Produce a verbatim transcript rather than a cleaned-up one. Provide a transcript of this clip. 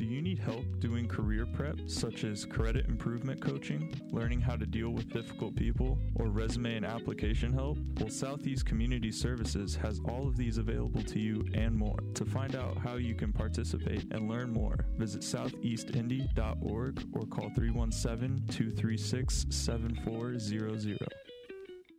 Do you need help doing career prep, such as credit improvement coaching, learning how to deal with difficult people, or resume and application help? Well, Southeast Community Services has all of these available to you and more. To find out how you can participate and learn more, visit southeast indy dot org or call three one seven, two three six, seven four zero zero.